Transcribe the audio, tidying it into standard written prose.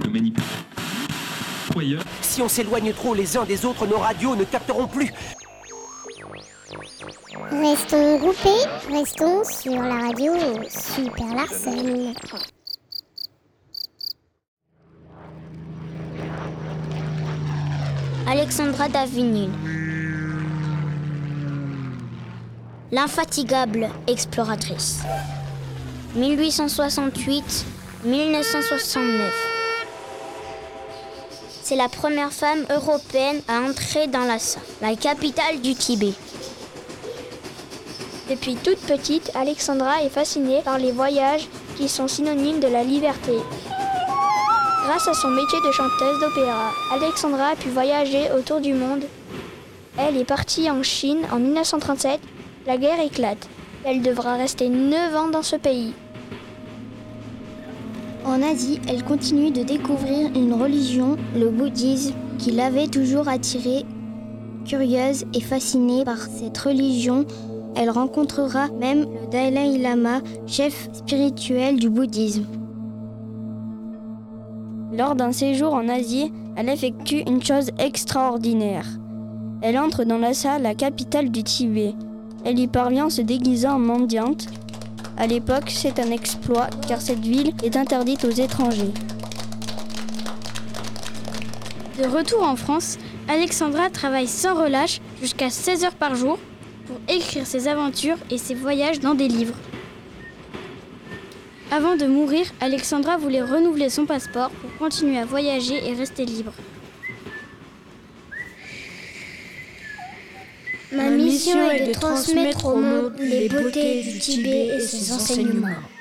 de manipulation. Si on s'éloigne trop les uns des autres, nos radios ne capteront plus. Restons groupés, restons sur la radio Super Larsen. Alexandra Davinil. L'infatigable exploratrice. 1868-1969. C'est la première femme européenne à entrer dans Lhasa, la capitale du Tibet. Depuis toute petite, Alexandra est fascinée par les voyages qui sont synonymes de la liberté. Grâce à son métier de chanteuse d'opéra, Alexandra a pu voyager autour du monde. Elle est partie en Chine en 1937. La guerre éclate. Elle devra rester 9 ans dans ce pays. En Asie, elle continue de découvrir une religion, le bouddhisme, qui l'avait toujours attirée. Curieuse et fascinée par cette religion, elle rencontrera même le Dalai Lama, chef spirituel du bouddhisme. Lors d'un séjour en Asie, elle effectue une chose extraordinaire. Elle entre dans Lhasa, la capitale du Tibet. Elle y parvient en se déguisant en mendiante. À l'époque, c'est un exploit car cette ville est interdite aux étrangers. De retour en France, Alexandra travaille sans relâche jusqu'à 16 heures par jour pour écrire ses aventures et ses voyages dans des livres. Avant de mourir, Alexandra voulait renouveler son passeport pour continuer à voyager et rester libre. Ma mission est de transmettre au monde les beautés du Tibet et ses enseignements.